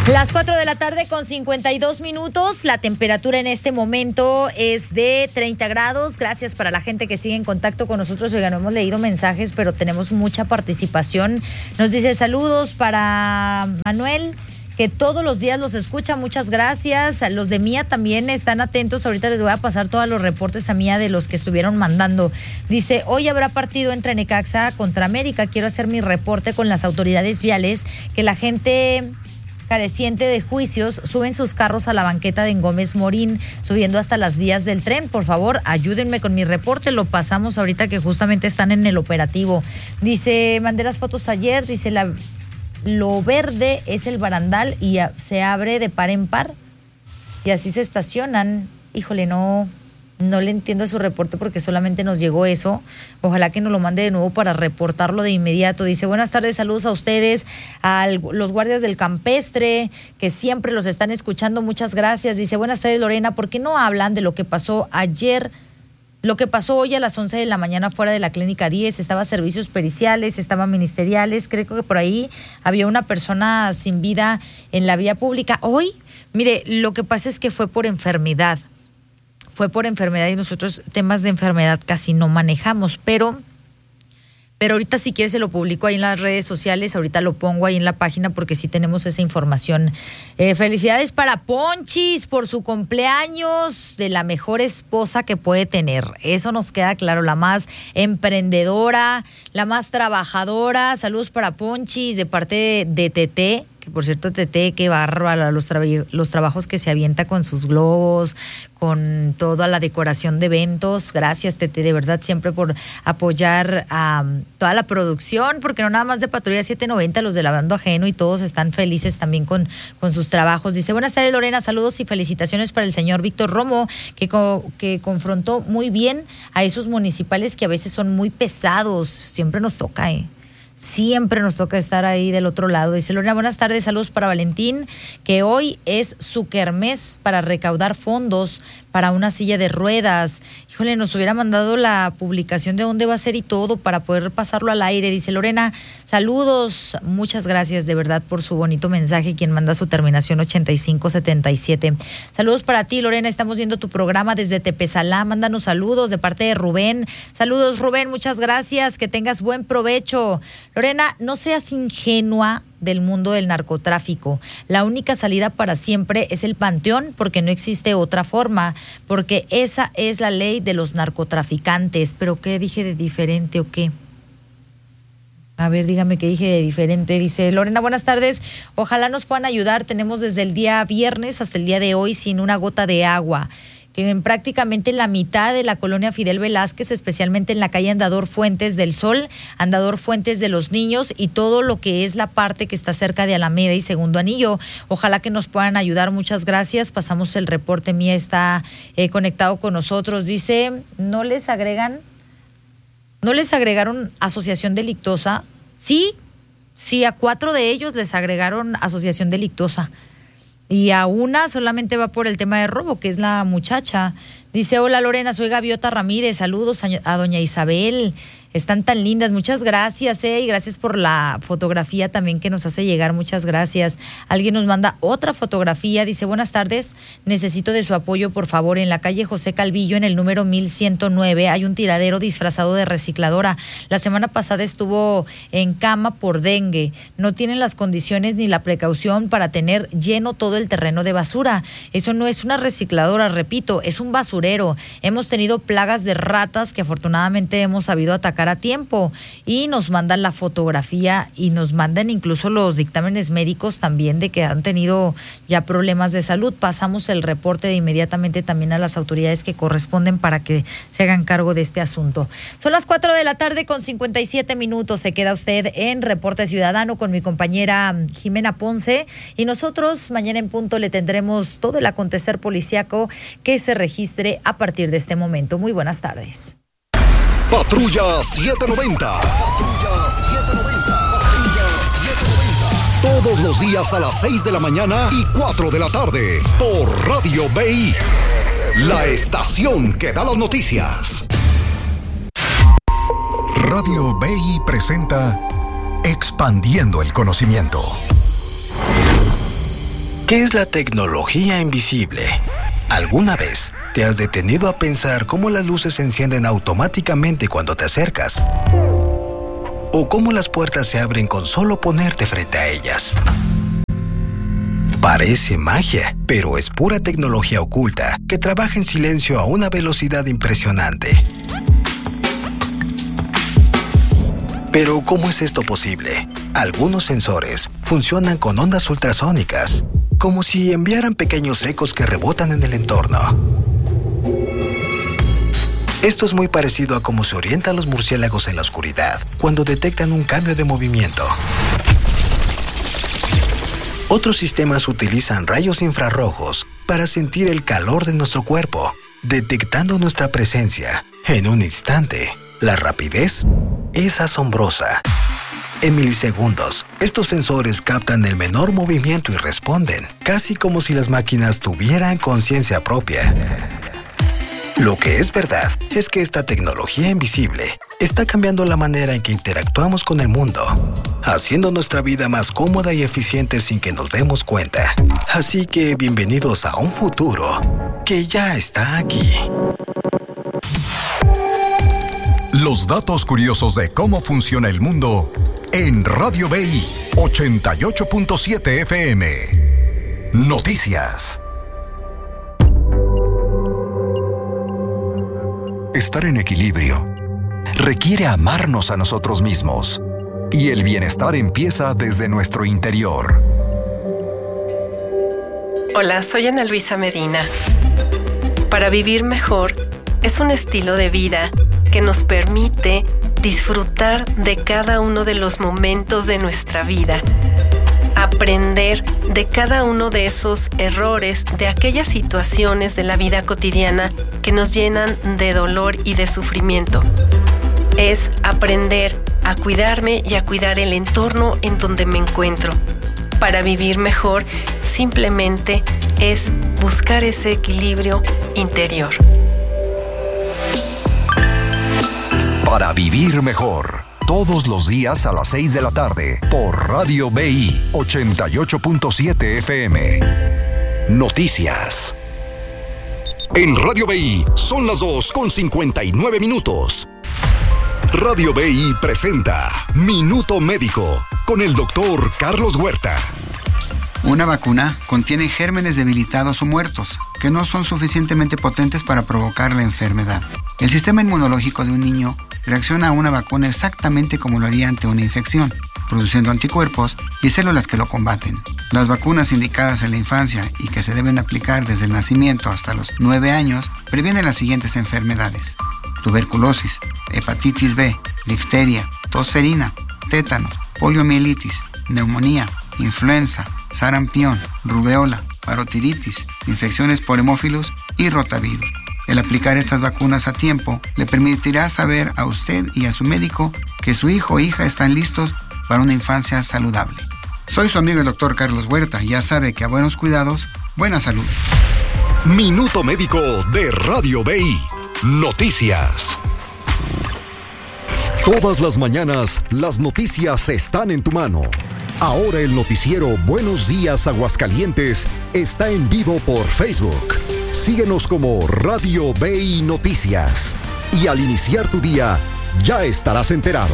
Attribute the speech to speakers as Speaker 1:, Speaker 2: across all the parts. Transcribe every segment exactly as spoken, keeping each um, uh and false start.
Speaker 1: Las cuatro de la tarde con cincuenta y dos minutos. La temperatura en este momento es de treinta grados. Gracias para la gente que sigue en contacto con nosotros. Oiga, no hemos leído mensajes, pero tenemos mucha participación. Nos dice saludos para Manuel, que todos los días los escucha. Muchas gracias. Los de Mía también están atentos. Ahorita les voy a pasar todos los reportes a Mía de los que estuvieron mandando. Dice, hoy habrá partido entre Necaxa contra América. Quiero hacer mi reporte con las autoridades viales, que la gente careciente de juicios suben sus carros a la banqueta de Gómez Morín, subiendo hasta las vías del tren. Por favor, ayúdenme con mi reporte. Lo pasamos ahorita que justamente están en el operativo. Dice, mandé las fotos ayer. Dice, la, lo verde es el barandal y a, se abre de par en par y así se estacionan. Híjole, no... No le entiendo su reporte porque solamente nos llegó eso. Ojalá que nos lo mande de nuevo para reportarlo de inmediato. Dice, buenas tardes, saludos a ustedes, a los guardias del campestre, que siempre los están escuchando. Muchas gracias. Dice, buenas tardes, Lorena, ¿por qué no hablan de lo que pasó ayer? Lo que pasó hoy a las once de la mañana fuera de la Clínica diez, estaba servicios periciales, estaba ministeriales, creo que por ahí había una persona sin vida en la vía pública. Hoy, mire, lo que pasa es que fue por enfermedad. Fue por enfermedad y nosotros temas de enfermedad casi no manejamos, pero, pero ahorita si quieres se lo publico ahí en las redes sociales, ahorita lo pongo ahí en la página porque sí tenemos esa información. Eh, felicidades para Ponchis por su cumpleaños, de la mejor esposa que puede tener. Eso nos queda claro, la más emprendedora, la más trabajadora. Saludos para Ponchis de parte de, de Tete. Por cierto, Tete, qué bárbaro, los, tra- los trabajos que se avienta con sus globos, con toda la decoración de eventos. Gracias, Tete, de verdad, siempre por apoyar a um, toda la producción, porque no nada más de Patrulla setecientos noventa, los de Lavando Ajeno y todos están felices también con, con sus trabajos. Dice, buenas tardes, Lorena, saludos y felicitaciones para el señor Víctor Romo, que, co- que confrontó muy bien a esos municipales que a veces son muy pesados. Siempre nos toca, ¿eh? Siempre nos toca estar ahí del otro lado. Dice Lorena, buenas tardes, saludos para Valentín, que hoy es su kermés para recaudar fondos para una silla de ruedas. Híjole, nos hubiera mandado la publicación de dónde va a ser y todo para poder pasarlo al aire. Dice Lorena, saludos, muchas gracias de verdad por su bonito mensaje, quien manda su terminación ochenta y cinco setenta y siete. Saludos para ti, Lorena, estamos viendo tu programa desde Tepezalá, mándanos saludos de parte de Rubén. Saludos, Rubén, muchas gracias, que tengas buen provecho. Lorena, no seas ingenua del mundo del narcotráfico. La única salida para siempre es el panteón, porque no existe otra forma, porque esa es la ley de los narcotraficantes. ¿Pero qué dije de diferente o qué? A ver, dígame qué dije de diferente. Dice Lorena, buenas tardes, ojalá nos puedan ayudar. Tenemos desde el día viernes hasta el día de hoy sin una gota de agua, que en prácticamente la mitad de la colonia Fidel Velázquez, especialmente en la calle Andador Fuentes del Sol, Andador Fuentes de los Niños y todo lo que es la parte que está cerca de Alameda y Segundo Anillo. Ojalá que nos puedan ayudar, muchas gracias. Pasamos el reporte, Mía está eh, conectado con nosotros. Dice, ¿no les agregan, no les agregaron asociación delictuosa? Sí, sí, a cuatro de ellos les agregaron asociación delictuosa. Y a una solamente va por el tema de robo, que es la muchacha. Dice, hola Lorena, soy Gaviota Ramírez, saludos a, a doña Isabel, están tan lindas, muchas gracias, eh, y gracias por la fotografía también que nos hace llegar, muchas gracias. Alguien nos manda otra fotografía, dice, buenas tardes, necesito de su apoyo, por favor, en la calle José Calvillo, en el número mil ciento nueve, hay un tiradero disfrazado de recicladora. La semana pasada estuvo en cama por dengue, no tienen las condiciones ni la precaución para tener lleno todo el terreno de basura. Eso no es una recicladora, repito, es un basurero. Hemos tenido plagas de ratas que afortunadamente hemos sabido atacar a tiempo, y nos mandan la fotografía y nos mandan incluso los dictámenes médicos también de que han tenido ya problemas de salud. Pasamos el reporte de inmediatamente también a las autoridades que corresponden para que se hagan cargo de este asunto. Son las cuatro de la tarde con cincuenta y siete minutos. Se queda usted en Reporte Ciudadano con mi compañera Jimena Ponce, y nosotros mañana en punto le tendremos todo el acontecer policíaco que se registre a partir de este momento. Muy buenas tardes.
Speaker 2: Patrulla setecientos noventa. Patrulla setecientos noventa. Patrulla setecientos noventa. Todos los días a las seis de la mañana y cuatro de la tarde por Radio B I, la estación que da las noticias.
Speaker 3: Radio B I presenta Expandiendo el Conocimiento. ¿Qué es la tecnología invisible? ¿Alguna vez te has detenido a pensar cómo las luces se encienden automáticamente cuando te acercas? ¿O cómo las puertas se abren con solo ponerte frente a ellas? Parece magia, pero es pura tecnología oculta que trabaja en silencio a una velocidad impresionante. Pero ¿cómo es esto posible? Algunos sensores funcionan con ondas ultrasónicas, como si enviaran pequeños ecos que rebotan en el entorno. Esto es muy parecido a cómo se orientan los murciélagos en la oscuridad cuando detectan un cambio de movimiento. Otros sistemas utilizan rayos infrarrojos para sentir el calor de nuestro cuerpo, detectando nuestra presencia en un instante. La rapidez es asombrosa. En milisegundos, estos sensores captan el menor movimiento y responden, casi como si las máquinas tuvieran conciencia propia. Lo que es verdad es que esta tecnología invisible está cambiando la manera en que interactuamos con el mundo, haciendo nuestra vida más cómoda y eficiente sin que nos demos cuenta. Así que bienvenidos a un futuro que ya está aquí.
Speaker 2: Los datos curiosos de cómo funciona el mundo en Radio B I ochenta y ocho punto siete F M. Noticias. Estar en equilibrio requiere amarnos a nosotros mismos, y el bienestar empieza desde nuestro interior.
Speaker 4: Hola, soy Ana Luisa Medina. Para vivir mejor es un estilo de vida que nos permite disfrutar de cada uno de los momentos de nuestra vida, aprender de cada uno de esos errores, de aquellas situaciones de la vida cotidiana que nos llenan de dolor y de sufrimiento. Es aprender a cuidarme y a cuidar el entorno en donde me encuentro. Para vivir mejor, simplemente es buscar ese equilibrio interior.
Speaker 2: Para vivir mejor, todos los días a las seis de la tarde, por Radio B I ochenta y ocho punto siete F M. Noticias. En Radio B I son las dos con cincuenta y nueve minutos. Radio B I presenta Minuto Médico con el doctor Carlos Huerta.
Speaker 5: Una vacuna contiene gérmenes debilitados o muertos que no son suficientemente potentes para provocar la enfermedad. El sistema inmunológico de un niño reacciona a una vacuna exactamente como lo haría ante una infección, produciendo anticuerpos y células que lo combaten. Las vacunas indicadas en la infancia y que se deben aplicar desde el nacimiento hasta los nueve años previenen las siguientes enfermedades: tuberculosis, hepatitis B, difteria, tosferina, tétanos, poliomielitis, neumonía, influenza, sarampión, rubeola, parotiditis, infecciones por hemófilos y rotavirus. El aplicar estas vacunas a tiempo le permitirá saber a usted y a su médico que su hijo o hija están listos para una infancia saludable. Soy su amigo el doctor Carlos Huerta y ya sabe que a buenos cuidados, buena salud.
Speaker 2: Minuto Médico de Radio B I. Noticias. Todas las mañanas, las noticias están en tu mano. Ahora el noticiero Buenos Días Aguascalientes está en vivo por Facebook. Síguenos como Radio B I Noticias. Y al iniciar tu día, ya estarás enterado.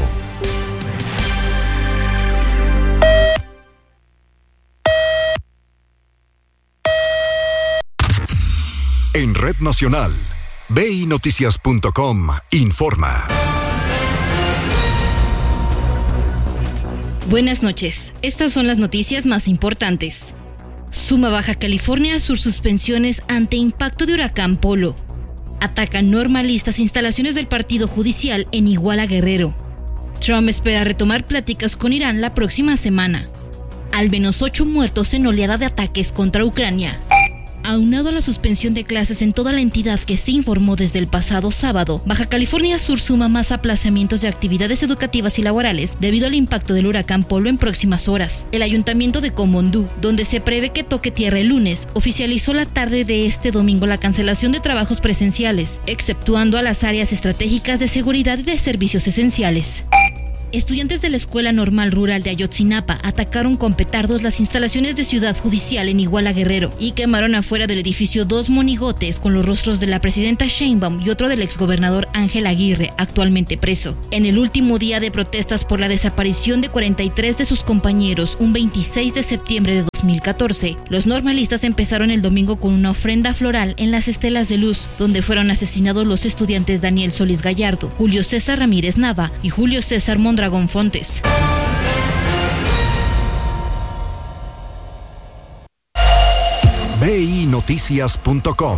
Speaker 2: En Red Nacional, B I Noticias punto com informa.
Speaker 6: Buenas noches. Estas son las noticias más importantes. Suma Baja California Sur suspensiones ante impacto de huracán Polo. Atacan normalistas instalaciones del partido judicial en Iguala Guerrero. Trump espera retomar pláticas con Irán la próxima semana. Al menos ocho muertos en oleada de ataques contra Ucrania. Aunado a la suspensión de clases en toda la entidad que se informó desde el pasado sábado, Baja California Sur suma más aplazamientos de actividades educativas y laborales debido al impacto del huracán Polo en próximas horas. El ayuntamiento de Comondú, donde se prevé que toque tierra el lunes, oficializó la tarde de este domingo la cancelación de trabajos presenciales, exceptuando a las áreas estratégicas de seguridad y de servicios esenciales. Estudiantes de la Escuela Normal Rural de Ayotzinapa atacaron con petardos las instalaciones de Ciudad Judicial en Iguala Guerrero y quemaron afuera del edificio dos monigotes con los rostros de la presidenta Sheinbaum y otro del exgobernador Ángel Aguirre, actualmente preso. En el último día de protestas por la desaparición de cuarenta y tres de sus compañeros, un veintiséis de septiembre de dos mil catorce, los normalistas empezaron el domingo con una ofrenda floral en las Estelas de Luz, donde fueron asesinados los estudiantes Daniel Solís Gallardo, Julio César Ramírez Nava y Julio César Mondragón Fontes.
Speaker 2: B I Noticias punto com.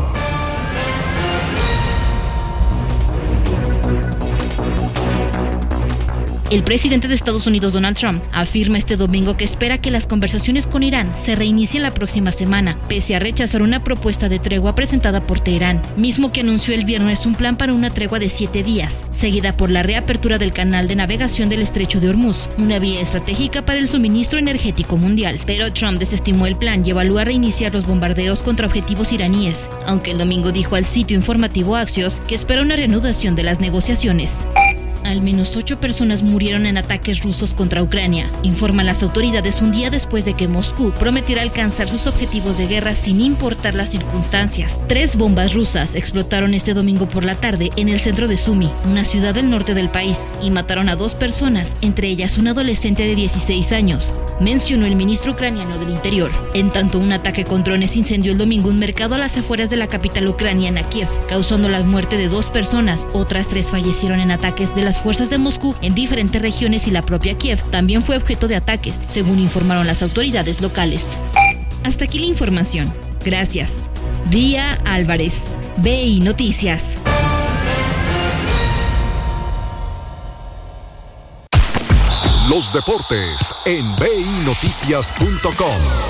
Speaker 6: El presidente de Estados Unidos, Donald Trump, afirma este domingo que espera que las conversaciones con Irán se reinicien la próxima semana, pese a rechazar una propuesta de tregua presentada por Teherán, mismo que anunció el viernes un plan para una tregua de siete días, seguida por la reapertura del canal de navegación del Estrecho de Hormuz, una vía estratégica para el suministro energético mundial. Pero Trump desestimó el plan y evalúa reiniciar los bombardeos contra objetivos iraníes, aunque el domingo dijo al sitio informativo Axios que espera una reanudación de las negociaciones. Al menos ocho personas murieron en ataques rusos contra Ucrania, informan las autoridades un día después de que Moscú prometiera alcanzar sus objetivos de guerra sin importar las circunstancias. Tres bombas rusas explotaron este domingo por la tarde en el centro de Sumy, una ciudad del norte del país, y mataron a dos personas, entre ellas un adolescente de dieciséis años, mencionó el ministro ucraniano del Interior. En tanto, un ataque con drones incendió el domingo un mercado a las afueras de la capital ucraniana, Kiev, causando la muerte de dos personas. Otras tres fallecieron en ataques de las fuerzas de Moscú en diferentes regiones y la propia Kiev también fue objeto de ataques, según informaron las autoridades locales. Hasta aquí la información. Gracias. Día Álvarez, B I Noticias.
Speaker 2: Los deportes en B I Noticias punto com.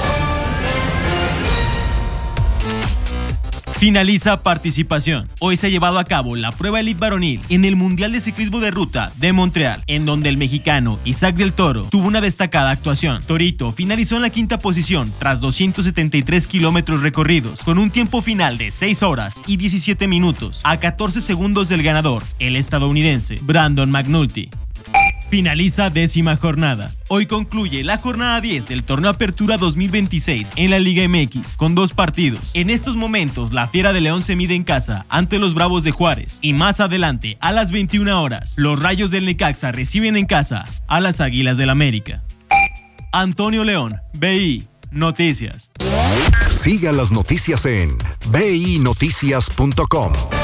Speaker 7: Finaliza participación. Hoy se ha llevado a cabo la prueba elite varonil en el Mundial de Ciclismo de Ruta de Montreal, en donde el mexicano Isaac del Toro tuvo una destacada actuación. Torito finalizó en la quinta posición tras doscientos setenta y tres kilómetros recorridos, con un tiempo final de seis horas y diecisiete minutos, a catorce segundos del ganador, el estadounidense Brandon McNulty. Finaliza décima jornada. Hoy concluye la jornada diez del Torneo Apertura dos mil veintiséis en la Liga M X, con dos partidos. En estos momentos, la Fiera de León se mide en casa ante los Bravos de Juárez, y más adelante, a las veintiuna horas, los Rayos del Necaxa reciben en casa a las Águilas del América. Antonio León, B I Noticias.
Speaker 2: Siga las noticias en B I Noticias punto com.